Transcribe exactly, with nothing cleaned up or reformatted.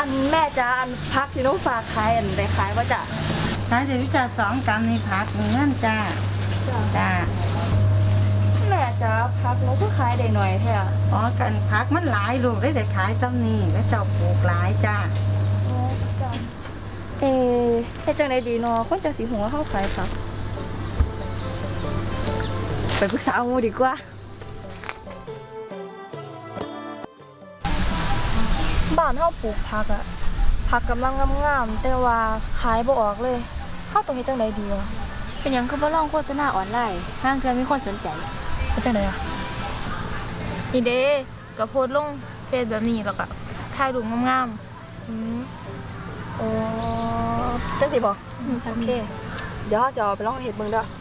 นแม่จ้าอันพักที่น้องฝากขายอันได้ขายว่าจะขายเดี๋ยวจะสองกรัมนี่ผักเงินจ้าจ้าแม่จ้าพักน้องก็ขายได้หน่อยแท้อ๋อกันผักมันหลายลูกได้แต่ขายซ้ำนี่แล้วเจ้าปลูกหลายจ้าอ๋อจ้าเอเฮ็ดจังไดดีเนาะคนจังสิหัวเฮาขายผักไปปรึกษาหมู่ดีกว่าบ้านเฮาปลูกผักอะผักกำลังงามๆแต่ว่าขายบ่ออกเลยเฮาต้องเฮ็ดจังไดดีวะเป็นหยังคือบ่ลองโฆษณาออนไลน์ทางเทื่อมีคนสนใจเฮ็ดจังไดอะนี่เด้ก็โพสต์ลงเฟซแบบนี้แล้วก็ถ่ายรูปงามๆอืมอ๋อจังสิบ่โอเคเดี๋ยวเฮาจะเอาไปลองเฮ็ดเบิ่งเด้อ